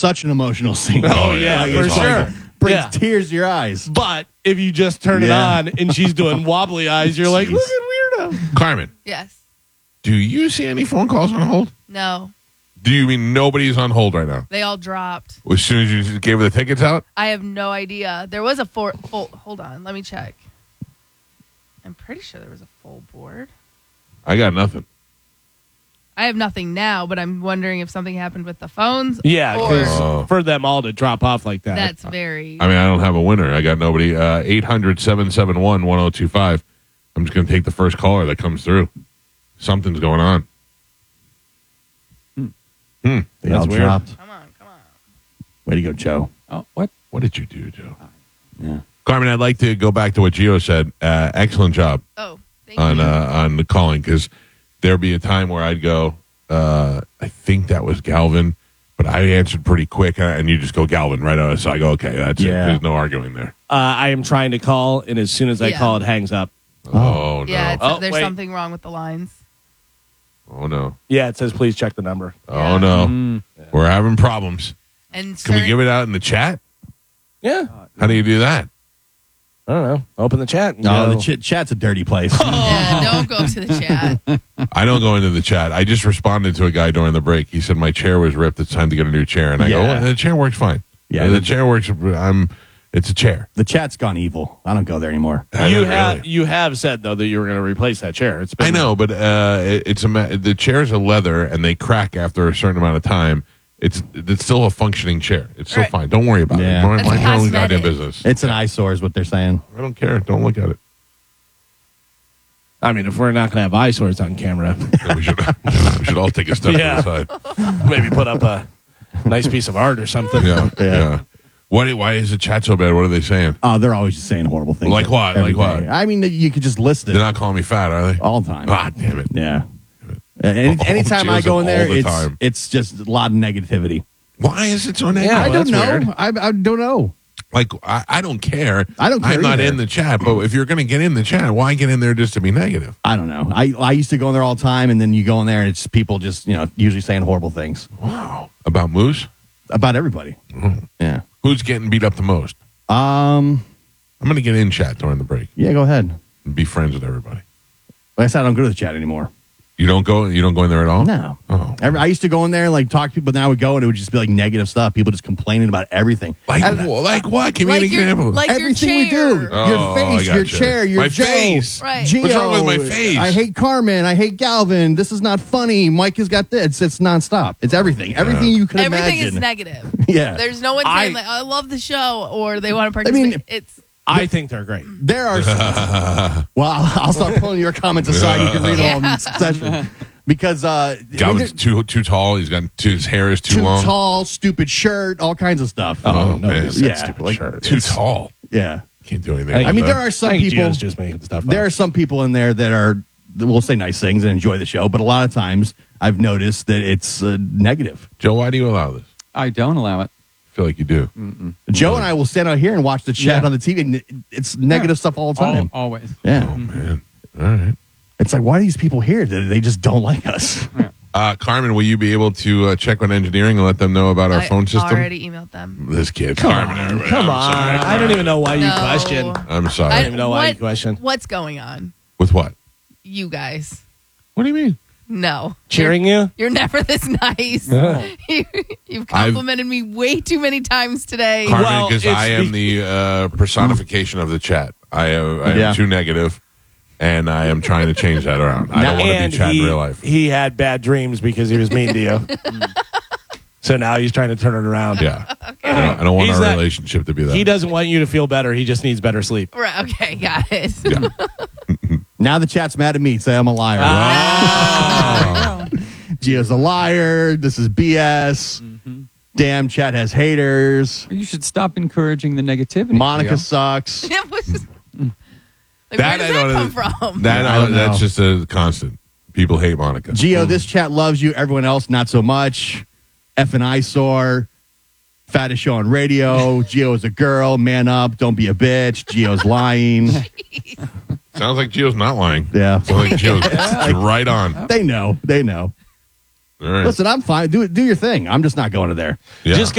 such an emotional scene. Oh, yeah, Like, for it's sure. Brings Yeah. tears to your eyes. But if you just turn it Yeah. on and she's doing wobbly eyes, you're like, Jeez. look at weirdo. Carmen, Yes. do you see any phone calls on hold? No. Do you mean nobody's on hold right now? They all dropped. As soon as you gave her the tickets out? I have no idea. There was a hold on. Let me check. I'm pretty sure there was a full board. I got nothing. I have nothing now, but I'm wondering if something happened with the phones. Yeah, or because for them all to drop off like that. that's very. I mean, I don't have a winner. I got nobody. 800-771-1025. I'm just going to take the first caller that comes through. Something's going on. They all weird. dropped. Come on. Way to go, Joe. Oh, what? What did you do, Joe? Yeah. Carmen, I'd like to go back to what Gio said. Excellent job Oh, thank on you. on the calling, because there'd be a time where I'd go, I think that was Galvin, but I answered pretty quick, and you just go Galvin right on. So I go, okay, that's it. Yeah. There's no arguing there. I am trying to call, and as soon as I Yeah. call, it hangs up. Oh, no. Yeah, Oh, there's wait. something wrong with the lines. Oh, no. Yeah, it says please check the number. Oh, no. We're having problems. And Can we give it out in the chat? Yeah, How do you do that? I don't know. Open the chat. and No, go. the chat's a dirty place. Yeah, don't go to the chat. I don't go into the chat. I just responded to a guy during the break. He said, my chair was ripped. It's time to get a new chair. And I go, Yeah. well, the chair works fine. Yeah, the chair works. It's a chair. The chat's gone evil. I don't go there anymore. You have said though that you were going to replace that chair. It's been, I know, but the chairs are leather and they crack after a certain amount of time. It's still a functioning chair. It's still Right. fine. Don't worry about Yeah. it. Mind It's your own cosmetic. goddamn business. It's an eyesore is what they're saying. I don't care. Don't look at it. I mean, if we're not going to have eyesores on camera, We should all take a step Yeah. to the side. maybe put up a nice piece of art or something. Yeah. Yeah. Yeah. Why is the chat so bad? What are they saying? They're always just saying horrible things. Like what? every Like what? day. I mean, you could just list it They're not calling me fat, are they? all the time. Ah, damn it. Yeah. Anytime I Joseph, go in there, all the time. it's just a lot of negativity. Why is it so negative? Yeah, I don't that's know. weird. I don't know. Like, I don't care. I don't care I'm not either. in the chat, but if you're going to get in the chat, why get in there just to be negative? I don't know. I used to go in there all the time, and then you go in there, and it's people just usually saying horrible things Wow. About Moose? about everybody. Yeah. Who's getting beat up the most? Um. I'm going to get in chat during the break Yeah. Go ahead. and be friends with everybody. Like I said, I don't go to the chat anymore. You don't go in there at all? No. Oh. I used to go in there and like talk to people, but then I would go and it would just be like negative stuff. People just complaining about everything. Like And what? Give me an example. like everything your we chair. do. Oh, Your face, I your gotcha. chair, your My Joe, face. Right. Gio, What's wrong with my face? I hate Carmen. I hate Galvin. This is not funny. Mike has got this. It's nonstop. It's everything. Everything you can Everything imagine. is negative. Yeah. There's no one saying like, I love the show or they want to I participate. mean, It's I think they're great. There are. Well, I'll start pulling your comments aside. You can read all of them in succession. Because Galvin's too tall. His hair is too long. tall, stupid shirt, all kinds of stuff. Oh, no, man. it's Yeah, stupid like- shirt. Too tall. Yeah. Can't do anything. I with I mean, that. there are some I think people. Gio's just making stuff There up. are some people in there that will say nice things and enjoy the show, but a lot of times I've noticed that it's negative. Joe, why do you allow this? I don't allow it. I feel like you do. Joe and I will stand out here and watch the chat Yeah. on the TV, and it's negative stuff all the time. Always. Yeah. Oh, man. All right. It's like, why are these people here? They just don't like us. Carmen, will you be able to check on engineering and let them know about our I phone system? already emailed them. This kid. Carmen. everybody. Come I'm on. sorry, I don't even know why you No. question. I'm sorry. I don't even know why you question. What's going on? With what? You guys. What do you mean? No. Cheering you? You're never this nice. Yeah. You've complimented me way too many times today. Carmen, Well, because it's I am the personification of the chat. I am Yeah. too negative, and I am trying to change that around. I don't want to And be chat in real life. he had bad dreams because he was mean to you. So now he's trying to turn it around. Yeah. I don't want He's our not- relationship to be that. He doesn't want you to feel better. He just needs better sleep. Right, okay, got it. Yeah. Now the chat's mad at me. Say I'm a liar. Gio's a liar. This is BS. Damn, chat has haters. You should stop encouraging the negativity. Monica Gio. sucks. It was just, like, That where I does that don't- come from? I don't know. That's just a constant. People hate Monica. Gio, this chat loves you. Everyone else, not so much. F and eyesore. Fattest show on radio. Gio is a girl. Man up. Don't be a bitch. Gio's lying. Sounds like Gio's not lying. Yeah. Sounds like Gio's right on. They know. They know. All right. Listen, I'm fine. Do your thing. I'm just not going to there. Yeah. Just